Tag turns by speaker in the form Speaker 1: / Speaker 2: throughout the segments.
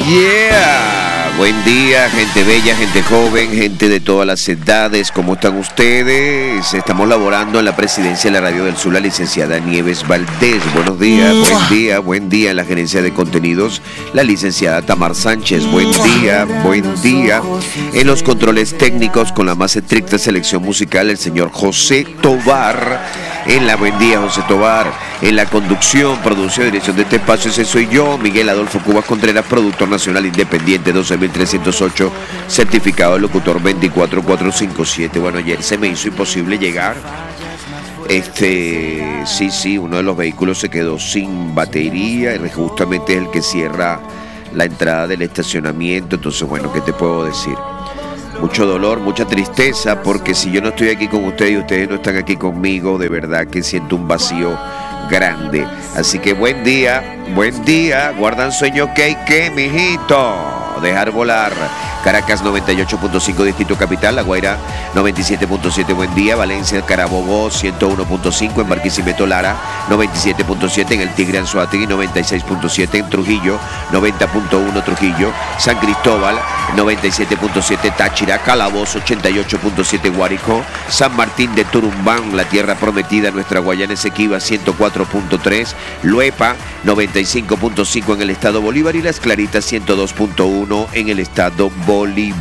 Speaker 1: Yeah, buen día, gente bella, gente joven, gente de todas las edades. ¿Cómo están ustedes? Estamos laborando en la presidencia de la Radio del Sur, la licenciada Nieves Valdés. Buenos días, buen día en la gerencia de contenidos, la licenciada Tamar Sánchez. Buen día. En los controles técnicos con la más estricta selección musical, el señor José Tobar. Buen día, José Tobar. En la conducción, producción y dirección de este espacio, ese soy yo, Miguel Adolfo Cubas Contreras, productor nacional independiente 12308, certificado de locutor 24457. Bueno, ayer se me hizo imposible llegar. Uno de los vehículos se quedó sin batería y justamente es el que cierra la entrada del estacionamiento. Entonces, bueno, ¿qué te puedo decir? Mucho dolor, mucha tristeza, porque si yo no estoy aquí con ustedes y ustedes no están aquí conmigo, de verdad que siento un vacío grande. Así que buen día, guardan sueño que mijito, dejar volar. Caracas 98.5 Distrito Capital, La Guaira 97.7 buen día, Valencia, Carabobo 101.5, en Barquisimeto Lara 97.7, en el Tigre Anzoátegui 96.7, en Trujillo 90.1 Trujillo, San Cristóbal 97.7 Táchira, Calabozo 88.7 Guárico, San Martín de Turumbán, la tierra prometida, nuestra Guayana Esequiba 104.3, Luepa 95.5 en el estado Bolívar y Las Claritas 102.1 en el estado Bolívar.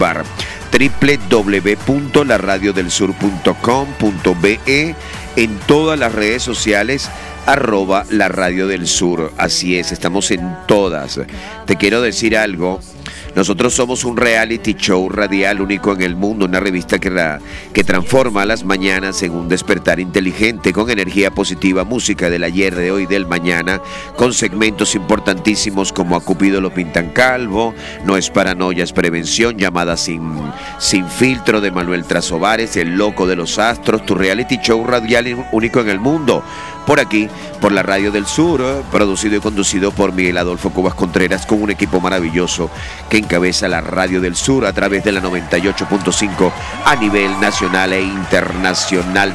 Speaker 1: www.laradiodelsur.com.be, en todas las redes sociales @La Radio del Sur. Así es, estamos en todas. Te quiero decir algo. Nosotros somos un reality show radial único en el mundo, una revista que transforma las mañanas en un despertar inteligente, con energía positiva, música del ayer, de hoy, del mañana, con segmentos importantísimos como A Cupido lo pintan calvo, No es paranoia, es prevención, Llamada sin filtro de Manuel Trasovares, El loco de los astros, tu reality show radial único en el mundo. Por aquí, por la Radio del Sur, producido y conducido por Miguel Adolfo Cubas Contreras, con un equipo maravilloso que encabeza la Radio del Sur a través de la 98.5 a nivel nacional e internacional,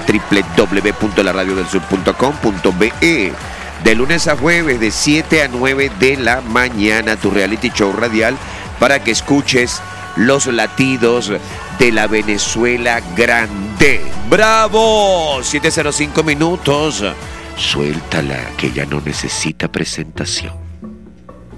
Speaker 1: www.laradiodelsur.com.be. De lunes a jueves, de 7 a 9 de la mañana, tu reality show radial para que escuches los latidos de la Venezuela grande. ¡Bravo! 7:05 minutos. Suéltala, que ya no necesita presentación.